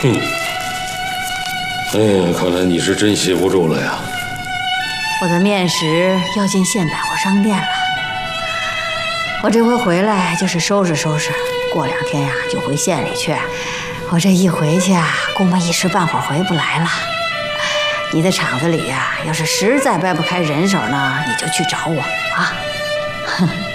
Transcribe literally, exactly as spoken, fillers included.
嗯，哎呀，看来你是真歇不住了呀。 我的面食要进县百货商店了，我这回回来就是收拾收拾，过两天呀就回县里去。我这一回去啊，估摸一时半会儿回不来了。你的厂子里呀，要是实在掰不开人手呢，你就去找我啊。